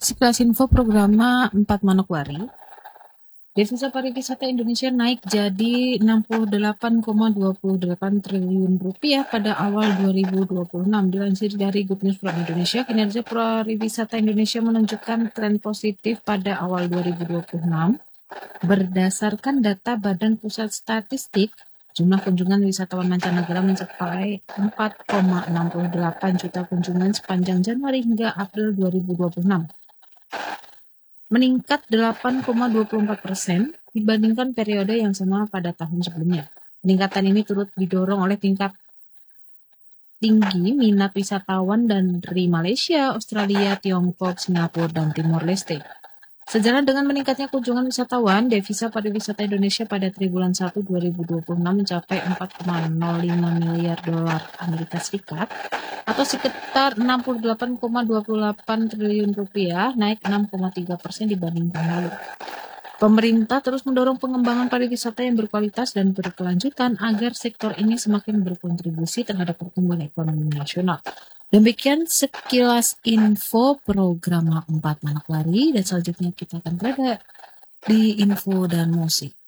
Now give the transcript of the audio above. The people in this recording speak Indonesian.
Sekilas info programa 4 Manokwari. Devisa pariwisata Indonesia naik jadi 68,28 triliun rupiah pada awal 2026. Dilansir dari Good News from Indonesia, kinerja pariwisata Indonesia menunjukkan tren positif pada awal 2026. Berdasarkan data Badan Pusat Statistik, jumlah kunjungan wisatawan mancanegara mencapai 4,68 juta kunjungan sepanjang Januari hingga April 2026. Meningkat 8,24% dibandingkan periode yang sama pada tahun sebelumnya. Peningkatan ini turut didorong oleh tingkat tinggi minat wisatawan dari Malaysia, Australia, Tiongkok, Singapura, dan Timor Leste. Sejalan dengan meningkatnya kunjungan wisatawan, devisa pariwisata Indonesia pada triwulan 1 2026 mencapai 4,05 miliar dolar Amerika Serikat atau sekitar 68,28 triliun rupiah, naik 6,3% dibandingkan lalu. Pemerintah terus mendorong pengembangan pariwisata yang berkualitas dan berkelanjutan agar sektor ini semakin berkontribusi terhadap pertumbuhan ekonomi nasional. Demikian sekilas info program 4 Manokwari, dan selanjutnya kita akan berada di info dan musik.